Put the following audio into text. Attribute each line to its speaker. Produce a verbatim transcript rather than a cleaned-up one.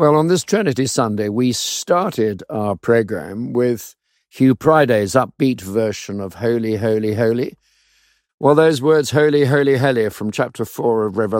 Speaker 1: Well, on this Trinity Sunday, we started our program with Hugh Priday's upbeat version of Holy, Holy, Holy. Well, those words, holy, holy, holy, from chapter four of Revelation,